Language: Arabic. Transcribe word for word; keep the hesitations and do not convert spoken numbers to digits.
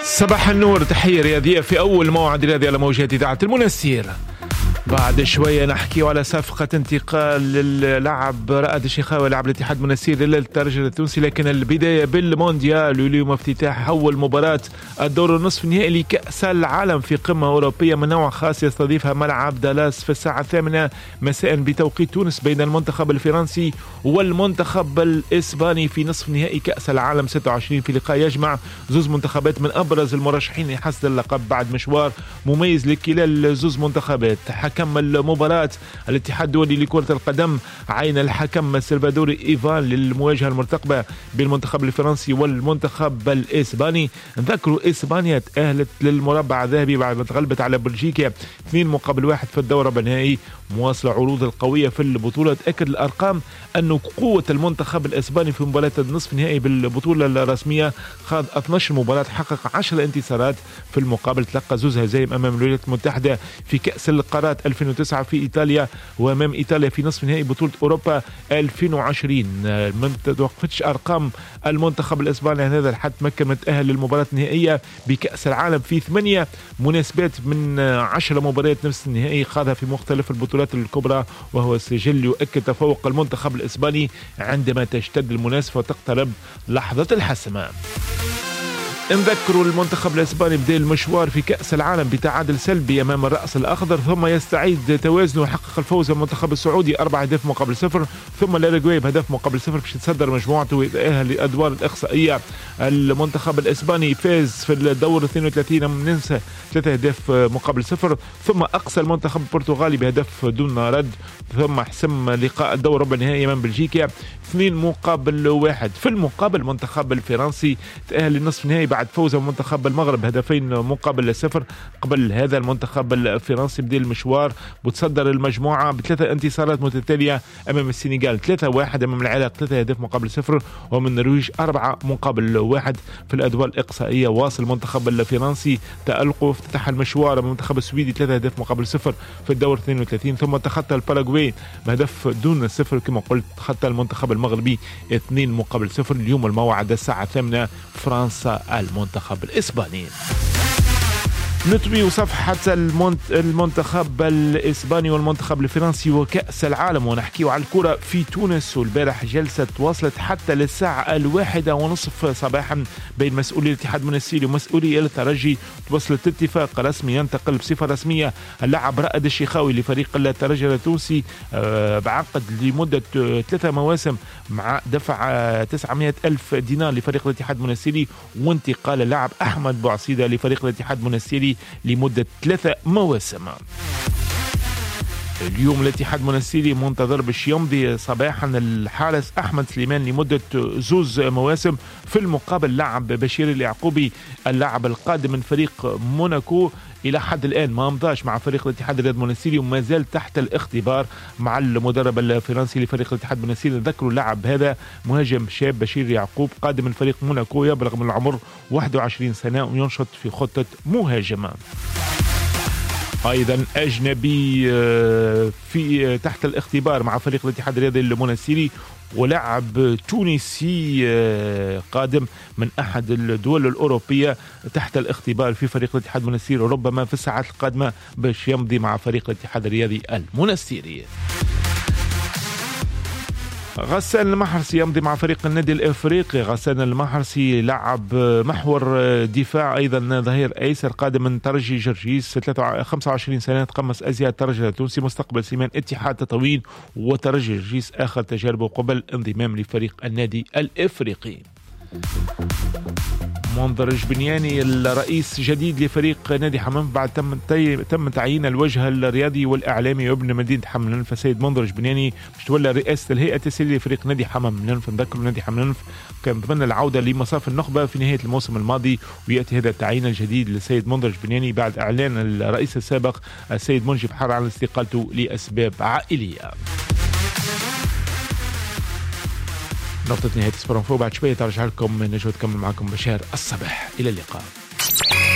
صباح النور، تحية رياضية في أول موعد رياضي على موجات إذاعة المنسير. بعد شوية نحكي على صفقة انتقال للاعب رائد الشيخاوي لاعب الاتحاد المنسير للترجي التونسي، لكن البداية بالمونديال واليوم افتتاح أول مباراة الدور النصف النهائي لكأس العالم في قمة أوروبية من نوع خاص يستضيفها ملعب دالاس في الساعة الثامنة مساء بتوقيت تونس بين المنتخب الفرنسي والمنتخب الإسباني في نصف نهائي كأس العالم ستة وعشرين، في لقاء يجمع زوز منتخبات من أبرز المرشحين لحصد اللقب بعد مشوار مميز لكلا الزوز منتخبات. حكم المباراة الاتحاد الدولي لكرة القدم عين الحكم السلفادوري إيفان للمواجهة المرتقبة بالمنتخب الفرنسي والمنتخب الإسباني. ذكروا إسبانيا تأهلت للمربع الذهبي بعد ما تغلبت على بلجيكا اثنين مقابل واحد في الدورة النهائي، مواصلة عروض القوية في البطولة. تأكد الأرقام أن قوة المنتخب الإسباني في مباراة النصف النهائي بالبطولة الرسمية، خاض اثنتي عشرة مباراة، حقق عشرة انتصارات، في المقابل تلقى زوز هزايم أمام الولايات المتحدة في كأس القارات ألفين وتسعة في إيطاليا، وأمام إيطاليا في نصف نهائي بطولة أوروبا ألفين وعشرين. ما توقفتش أرقام المنتخب الإسباني هذا الحد، تمكن من التأهل للمباراة النهائية بكأس العالم في ثمانية مناسبات من عشرة مباريات نفس النهائي خاضها في مختلف البطولات الكبرى، وهو سجل يؤكد تفوق المنتخب الإسباني عندما تشتد المنافسة وتقترب لحظة الحسم. نذكروا المنتخب الإسباني بدأ المشوار في كأس العالم بتعادل سلبي أمام الرأس الأخضر، ثم يستعيد توازنه ويحقق الفوز المنتخب السعودي أربعة أهداف مقابل صفر، ثم الأوروغواي بهدف مقابل صفر باش يتصدر مجموعته ويتأهل للأدوار الإقصائية. المنتخب الإسباني فاز في الدور اثنين وثلاثين من ننسى ثلاثة أهداف مقابل صفر، ثم أقصى المنتخب البرتغالي بهدف دون رد، ثم حسم لقاء الدور ربع النهائي أمام بلجيكا اثنين مقابل واحد. في المقابل المنتخب الفرنسي تأهل للنصف النهائي بعد فوز منتخب المغرب هدفين مقابل صفر. قبل هذا المنتخب الفرنسي بدأ المشوار وتصدر المجموعة بثلاثة انتصارات متتالية أمام السنغال ثلاثة واحد، أمام العراق ثلاثة أهداف مقابل صفر، ومن النرويج أربعة مقابل واحد. في الأدوار الإقصائية واصل المنتخب الفرنسي تألقه، افتتح المشوار أمام المنتخب السويدي ثلاثة أهداف مقابل صفر في الدور اثنين وثلاثين، ثم تخطى الباراغواي بهدف دون صفر، كما قلت تخطى المنتخب المغربي اثنين مقابل صفر. اليوم الموعد الساعة الثامنة فرنسا المنتخب الإسباني. نتبي صفحة المنتخب الإسباني والمنتخب الفرنسي وكأس العالم ونحكي على الكرة في تونس. والبارح جلسة واصلت حتى للساعة الواحدة ونصف صباحا بين مسؤولي الاتحاد المنسيري ومسؤولي الترجي، توصلت اتفاق رسمي ينتقل بصفة رسمية اللاعب رائد الشيخاوي لفريق الترجي التونسي بعقد لمدة ثلاثة مواسم مع دفع تسعمائة ألف دينار لفريق الاتحاد المنسيري، وانتقال اللاعب أحمد بوعصيدة لفريق الاتحاد المنسيري لمدة ثلاثة مواسم. اليوم الاتحاد المنسيري منتظر باش يمضي صباحا الحارس أحمد سليمان لمدة زوز مواسم. في المقابل لاعب بشير اليعقوبي اللاعب القادم من فريق موناكو إلى حد الآن ما مضاش مع فريق الاتحاد الرياضي المنسيري وما زال تحت الاختبار مع المدرب الفرنسي لفريق الاتحاد المنسيري. ذكروا اللاعب هذا مهاجم شاب بشير يعقوب قادم من فريق موناكو، يبلغ من العمر واحد وعشرين سنة وينشط في خطة مهاجم. أيضا أجنبي في تحت الاختبار مع فريق الاتحاد الرياضي المنسيري، ولاعب تونسي قادم من أحد الدول الأوروبية تحت الاختبار في فريق الاتحاد المنسيري، ربما في الساعات القادمة باش يمضي مع فريق الاتحاد الرياضي المنسيري. غسان المحرسي يمضي مع فريق النادي الافريقي. غسان المحرسي لعب محور دفاع، ايضا ظهير ايسر، قادم من ترجي جرجيس، خمسة وعشرين سنه، تقمص ازياء الترجي التونسي، مستقبل سيمان اتحاد تطوين وترجي جرجيس اخر تجاربه قبل انضمام لفريق النادي الافريقي. منذر جبنياني الرئيس جديد لفريق نادي حمام بعد تم تم تعيين الوجه الرياضي والاعلامي وابن مدينه حمام النف. السيد منذر جبنياني باش تولى رئاسه الهيئه التسييريه لفريق نادي حمام النف. نذكر نادي حمام النف كان ضمن العوده لمصاف النخبه في نهايه الموسم الماضي، وياتي هذا التعيين الجديد للسيد منذر جبنياني بعد اعلان الرئيس السابق السيد منجي بحار عن استقالته لاسباب عائليه. نقطة نهاية سبورنفو. بعد شوية ترجع لكم نجوى تكمل معكم بشار الصباح. إلى اللقاء.